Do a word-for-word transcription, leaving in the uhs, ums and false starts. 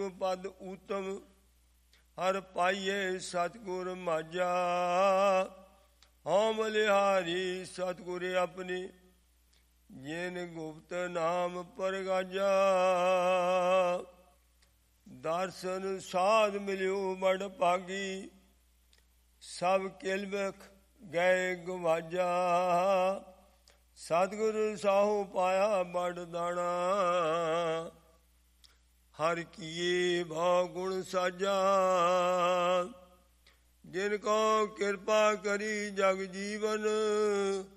ਪਰਮ ਪਦ ਊਤਮ, ਹਰ ਪਾਈਏ ਸਤਿਗੁਰ ਮਾਝਾ। ਹਉ ਬਲਿਹਾਰੀ ਸਤਿਗੁਰ ਆਪਣੀ, ਜਿਨ ਗੁਪਤ ਨਾਮ ਪਰਗਾਜਾ। ਦਰਸ਼ਨ ਸਾਧ ਮਿਲਿਓ ਬੜ ਭਾਗੀ, ਸਭ ਕਿਲਬਖ ਗਏ ਗਵਾਜਾ। ਸਤਿਗੁਰ ਸਾਹੂ ਪਾਇਆ ਬੜ ਦਾਣਾ, ਹਰ ਕੀਏ ਭਾਉ ਗੁਣ ਸਾਜਾ। ਜਿਨ ਕੋ ਕਿਰਪਾ ਕਰੀ ਜਗ ਜੀਵਨ,